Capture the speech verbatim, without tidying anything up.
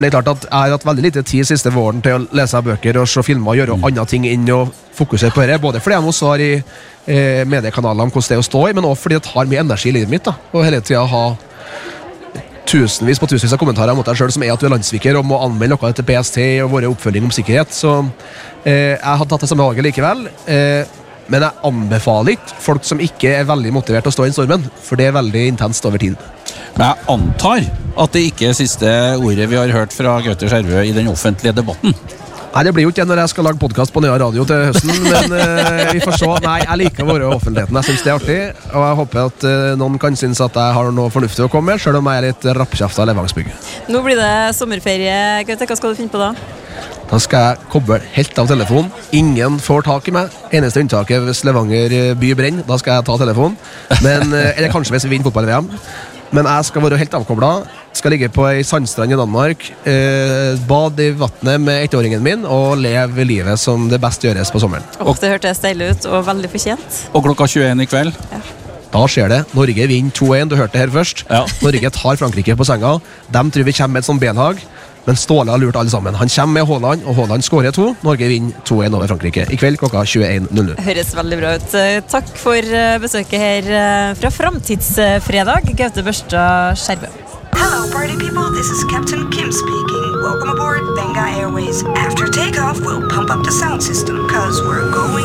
Det er klart at jeg har hatt veldig lite tid siste våren til å lese bøker og se filmer og gjøre mm. andre ting inn og fokusere på det, både fordi jeg også har i eh, mediekanalene hvordan det er å stå i, men også fordi det tar mye energi i livet mitt da, og hele tiden ha tusenvis på tusenvis av kommentarer mot deg selv som er at du er landsviker og må anmelde noe til P S T og våre oppfølging om sikkerhet, så eh, jeg har tatt det samme valget likevel, eh, men jeg anbefaler ikke folk som ikke er veldig motivert til å stå i stormen, for det er veldig intenst over tid. Men jeg antar at det ikke er siste ordet vi har hørt fra Gaute Skjervø i den offentlige debatten. Nei, det blir jo ikke når jeg skal lage podcast på Nea Radio til høsten, men uh, vi får se. Nei, jeg liker å være i offentligheten. Jeg synes det er artig, og jeg håper at uh, noen kan synes at jeg har noe fornuftig å komme med, selv om jeg er litt rappkjeft av Levangsbygg. Nå blir det sommerferie, Gaute. Hva skal du finne på da? Da skal jeg koble helt av telefonen. Ingen får tak i meg. Eneste unntaket hvis Levanger by brenner, da skal jeg ta telefonen. Men, uh, eller kanskje hvis vi vinner fotball-V M. Men jeg skal være helt avkoblet. Skal ligge på en sandstrand i Danmark, eh, bad i vattnet med ettåringen min og leve livet som det best gjøres på sommeren. Oh, det hørtes deilig ut og veldig fortjent. Og klokka tjueen i kveld? Ja. Da skjer det. Norge vinner to en, du hørte det her først. Ja. Norge tar Frankrike på senga. De tror vi kommer med et sånt benhag, men Ståle har lurt alle sammen. Han kommer med Haaland, og Haaland skårer to. Norge vinner to en over Frankrike i kveld klokka tjueen null null. Høres veldig bra ut. Takk for besøket her fra Framtidsfredag, Gaute Børstad Skjervø. Hello party people, this is Captain Kim speaking. Welcome aboard Venga Airways. After takeoff, we'll pump up the sound system, cause we're going